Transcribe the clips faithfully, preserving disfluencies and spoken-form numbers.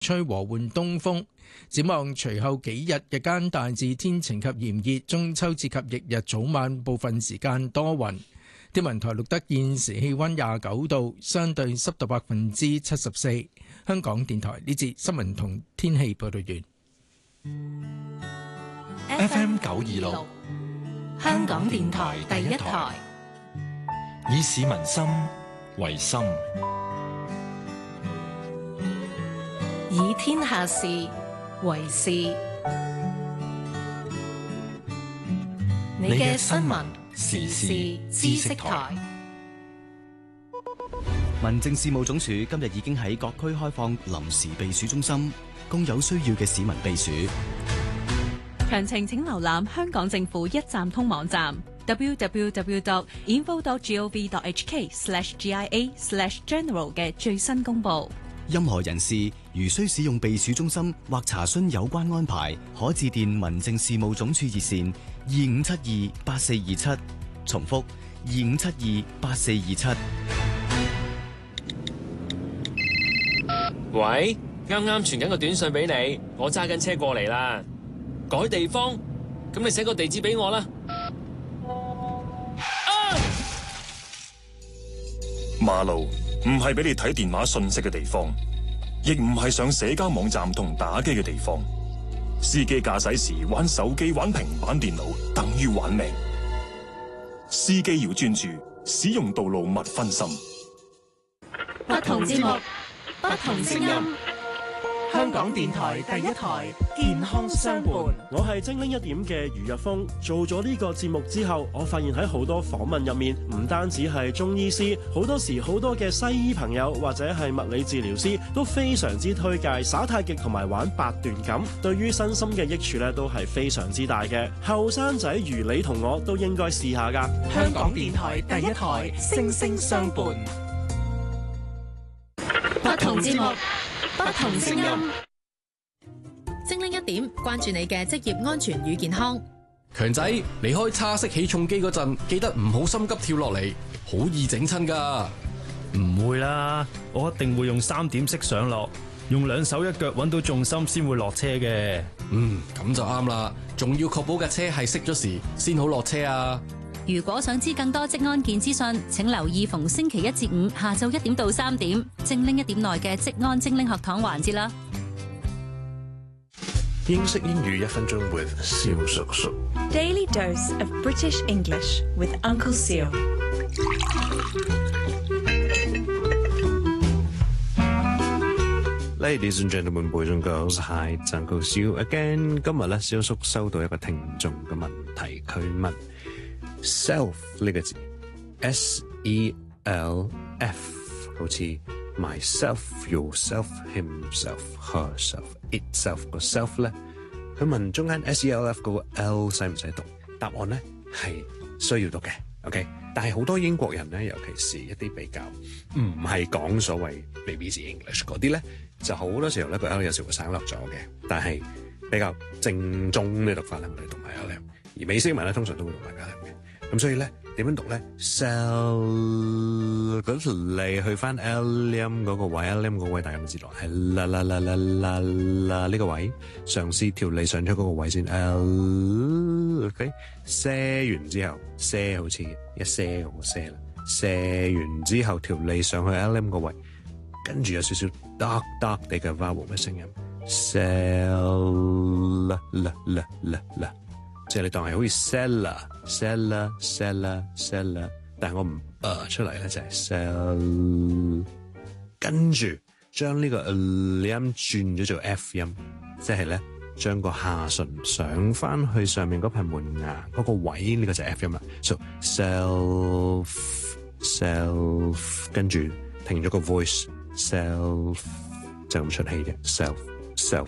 吹和緩東風。展望隨後幾日日間大致天晴及炎熱，中秋節及翌日早晚部分時間多雲。天文台錄得現時氣溫廿九度，相對濕度百分之七十四。香港電台呢節新聞同天氣報道完。 F M 九二六，香港電台第一台，以市民心為心， 以天下事為事。你嘅新聞時事知識台。 民政事務總署今日已經喺各區開放臨時避暑中心，供有需要嘅市民避暑。 詳情請瀏覽香港政府一站通網站 double-u double-u double-u dot info dot gov dot h k slash g i a slash general 嘅最新公佈。 任何人士如需使用避暑中心或查詢有關安排，可致電民政事務總署熱線二五七二八四二七，重複二五七二八四二七。 喂，啱啱傳緊個短信俾你，我揸緊車過嚟啦。改地方，咁你寫個地址俾我啦。啊！ 馬路唔係俾你睇電話信息嘅地方，亦唔係上社交網站同打機嘅地方。司機駕駛時玩手機、玩平板電腦，等於玩命。司機要專注，使用道路勿分心。 不同節目，不同聲音。 香港電台第一台健康相伴，我係精靈一點嘅余日峰。做咗呢個節目之後，我發現喺好多訪問入面，唔單止係中醫師，好多時好多嘅西醫朋友或者係物理治療師都非常之推介耍太極同埋玩八段錦，對於身心嘅益處咧都係非常之大嘅。後生仔如你同我都應該試下噶。 香港電台第一台，聲聲相伴， 不同節目，不同聲音。 精靈一點，關注你嘅職業安全與健康。 強仔，離開叉式起重機嗰陣，記得唔好心急跳落嚟，好易整親㗎。 唔會啦，我一定會用三點式上落，用兩手一腳揾到重心先會落車嘅。 嗯，咁就啱啦，仲要確保架車係熄咗時先好落車啊。 如果想知更多職安健資訊，請留意逢星期一至五下晝一點到三點，精靈一點內嘅職安精靈學堂環節啦。 英式英語一分鐘 with 蕭叔叔。 Daily dose of British English with Uncle Seal。 Ladies and gentlemen, boys and girls, hi, it's Uncle Seal again。今日咧，蕭叔收到一個聽眾嘅問題，佢問 self 呢個字 ，S E L F， 好似 myself、yourself、himself、herself、itself 個 self 咧，佢問中間 S E L F 嗰個 L 使唔使讀？答案咧係需要讀嘅 ，OK。但係好多英國人咧，尤其是一啲比較唔係講所謂 B B C English 嗰啲咧，就好多時候咧個 L 有時會省略咗嘅。但係比較正宗嘅讀法咧，我哋讀埋 L M， 而美式文咧通常都會讀埋 L M 嘅。咁所以咧點樣讀咧 ？Cell 嗰條脷去翻 L M 嗰個位 ，L M 嗰個位大家都知道係啦啦啦啦啦啦呢個位，嘗試條脷上出嗰個位先 L。OK， 射完之後，射好似一射咁個射啦，射完之後條脷上去 L M 個位，跟住有少少 dark dark 地嘅 vowel 嘅聲音 ，cell 啦啦啦啦啦。即係你當係好似 seller、seller、seller、seller， 但係我唔呃出嚟咧，就係 sell， 跟住將呢個音轉咗做 F 音，即係咧將個下唇上翻去上面嗰排門牙嗰個位，呢個就係 F 音啦。So self self， 跟住停咗個 voice，self 就咁出氣嘅 self self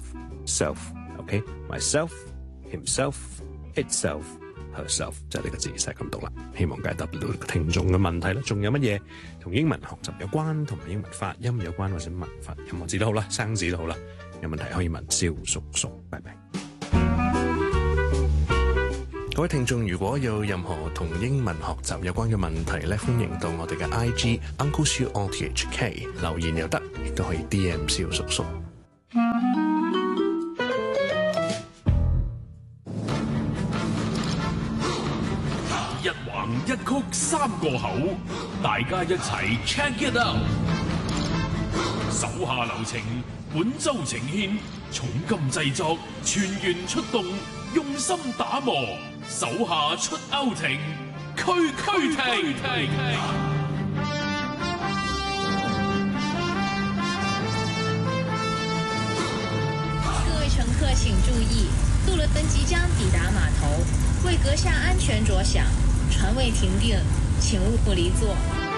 self，OK，myself、himself。itself、herself 就係呢個字，就係咁讀啦。希望解答到聽眾嘅問題啦。仲有乜嘢同英文學習有關，同埋英文發音有關，或者文法任何字都好啦，生字都好啦，有問題可以問蕭叔叔。拜拜。各位聽眾，如果有任何同英文學習有關嘅問題咧，歡迎到我哋嘅 I G Uncle Siu O T H K 留言又得，亦都可以 D M 蕭叔叔。 曲三個口，大家一齊 check it out。手下留情，本周呈獻重金製作，全員出動，用心打磨，手下出歐庭，區區聽。 各位乘客請注意，渡輪即將抵達碼頭，為閣下安全着想，船未停定，請勿離座。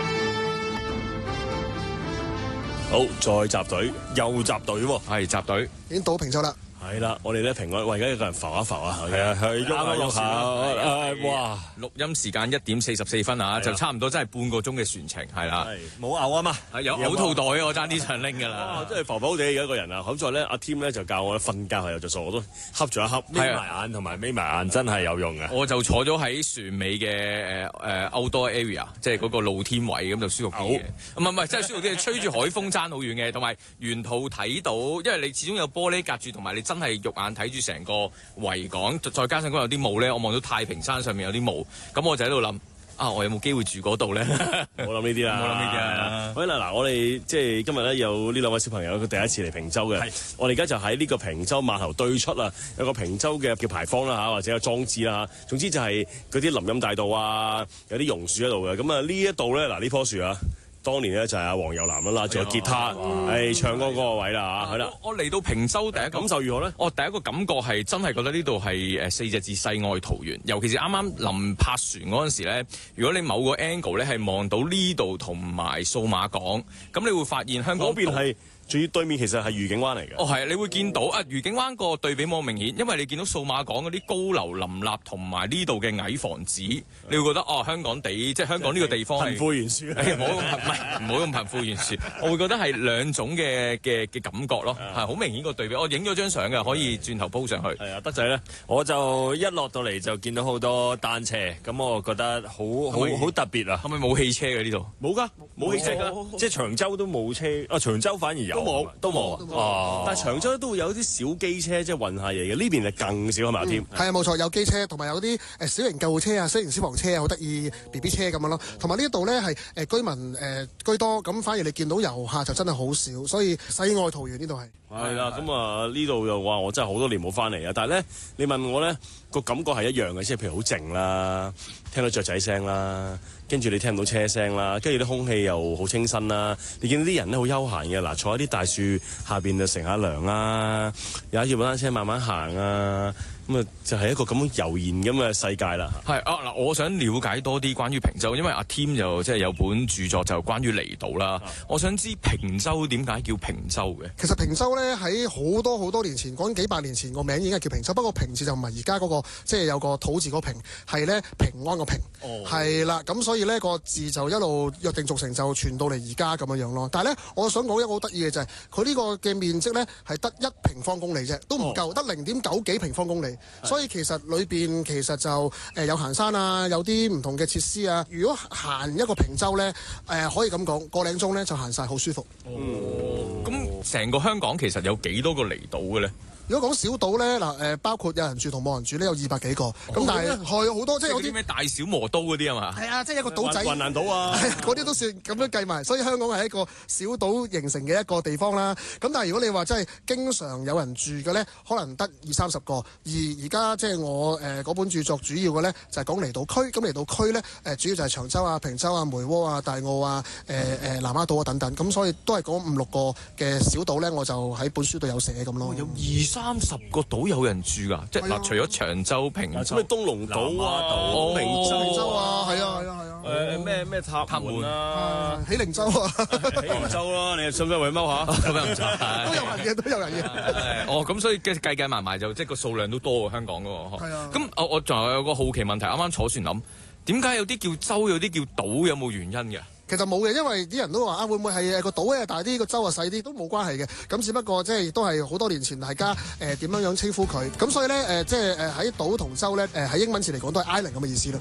好，再集隊，又集隊喎， 係集隊， 已經到平洲啦。 係啦，我哋咧平安，喂，而家一個人浮一浮啊，係啊，係喐下喐下，誒，哇！ 錄音時間一點四十四分啊，就差唔多真係半個鐘嘅船程，係啦， 冇嘔啊嘛， 係有嘔吐袋啊，我爭啲想拎㗎啦， 真係浮浮地一個人啊！好在咧，阿 Tim 咧就教我瞓覺係有着數，我都瞌咗一瞌，眯埋眼同埋眯埋眼真係有用嘅。 我就坐咗喺船尾嘅誒誒 outdoor area，即係嗰個露天位咁就舒服啲嘅。唔係唔係，真係舒服啲，吹住海風爭好遠嘅，同埋沿途睇到，因為你始終有玻璃隔住，同埋你真係肉眼睇住成個維港，再加上嗰有啲霧咧，我望到太平山上面有啲霧，咁我就喺度諗啊，我有冇機會住嗰度咧？ 冇諗呢啲啦， 冇諗呢啲啦。 好啦，嗱，我哋即係今日咧有呢兩位小朋友，佢第一次嚟坪洲嘅。我哋而家就喺呢個坪洲碼頭對出啊，有個坪洲嘅叫牌坊啦嚇，或者有裝置啦嚇。總之就係嗰啲林蔭大道啊，有啲榕樹喺度嘅。咁啊呢一度咧，嗱呢棵樹啊。當年咧就係阿黃又南啦，拉住個吉他，係唱歌嗰個位啦嚇，係啦。我嚟到坪洲第一感受如何咧？我第一個感覺係真係覺得呢度係誒四隻字世外桃源，尤其是啱啱臨泊船嗰陣時咧，如果你某個 angle 咧係望到呢度同埋數碼港，咁你會發現香港嗰邊係。仲要對面其實係愉景灣嚟嘅。哦，係啊，你會見到啊，愉景灣個對比冇咁明顯，因為你見到數碼港嗰啲高樓林立同埋呢度嘅矮房子，你會覺得哦，香港地即係香港呢個地方係貧富懸殊。誒，唔好咁貧，唔係唔好咁貧富懸殊，我會覺得係兩種嘅嘅嘅感覺咯，係好明顯個對比。我影咗張相嘅，可以轉頭 po 上去。係啊，德仔咧， 我就一落到嚟就見到好多單車，咁我覺得好好好特別啊！ 係咪冇汽車嘅呢度？ 冇㗎，冇汽車㗎，即係長洲都冇車。啊，長洲反而有。都冇，都冇哦。但係長洲都會有啲小機車，即係運下嘢嘅。呢邊係更少係咪啊？添係啊，冇錯，有機車同埋有啲誒小型救護車啊、小型消防車啊，好得意 B B 車咁樣咯。同埋呢一度咧係誒居民誒居多，咁反而你見到遊客就真係好少，所以世外桃源呢度係。 係啦，咁啊呢度又話我真係好多年冇翻嚟啊！但係咧，你問我咧個感覺係一樣嘅，即係譬如好靜啦，聽到雀仔聲啦。跟住你聽唔到車聲啦，跟住啲空氣又好清新啦。你見到啲人咧好悠閒嘅，嗱坐喺啲大樹下邊就乘下涼啊，踩住部單車慢慢行啊，咁啊就係一個咁樣悠然咁嘅世界啦。 係啊嗱，我想了解多啲關於坪洲，因為阿 Tim 就即係有本著作就關於離島啦。我想知坪洲點解叫坪洲嘅？ 其實坪洲咧喺好多好多年前，講幾百年前個名已經係叫坪洲，不過坪字就唔係而家嗰個即係有個土字嗰坪，係咧平安個平，係啦咁所以。所以呢個字就一路約定俗成，就傳到嚟而家咁樣樣咯。但係咧，我想講一個好得意嘅就係佢呢個嘅面積咧係得一平方公里啫，都唔夠，得零點九幾平方公里。所以其實裏邊其實就誒有行山啊，有啲唔同嘅設施啊。如果行一個坪洲咧，誒、呃、可以咁講，個零鐘咧就行晒，好舒服。 哦，咁成個香港其實有幾多個離島嘅咧？ 如果講小島咧，嗱誒，包括有人住同冇人住咧，有二百幾個。咁、哦、但係係好多，即係有啲咩大小磨刀嗰啲啊嘛。 係啊，即係一個島仔。 雲南島啊， 嗰啲都算咁樣計埋。所以香港係一個小島形成嘅一個地方啦。咁但係如果你話真係經常有人住嘅咧，可能得二三十個。而而家即係我誒嗰、呃、本著作主要嘅咧，就係、是、講離島區。咁離島區咧誒主要就係長洲啊、坪洲啊、梅窩啊、大澳啊、誒、呃、誒南丫島啊等等。咁所以都係講五六個嘅小島咧，我就喺本書度有寫咁咯。 有二三十個島有人住㗎，即係嗱，除咗長洲、坪洲、 咩東龍島啊、 島、 坪洲啊，係啊係啊係啊， 誒咩咩塔塔門啊、 喜靈洲啊、 喜靈洲啦，你信唔信為踎下？ 咁又唔錯， 都有人嘅，都有人嘅。 哦，咁所以計計埋埋就即係個數量都多喎，香港㗎喎。 係啊。 咁我我仲有個好奇問題，啱啱坐船諗，點解有啲叫洲，有啲叫島，有冇原因嘅？ 其實冇嘅，因為啲人都話啊，會唔會係個島咧大啲，個洲啊細啲，都冇關係嘅。咁只不過即係都係好多年前大家誒點樣樣稱呼佢。咁所以咧誒、呃、即係誒喺島同洲咧誒喺英文詞嚟講都係 island 咁嘅意思咯。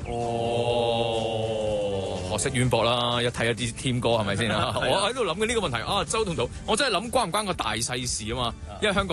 哦，學識淵博啦，一睇一啲添歌係咪先啊？我喺度諗緊呢個問題啊，洲同島，我真係諗關唔關個大細事啊嘛？因為香港。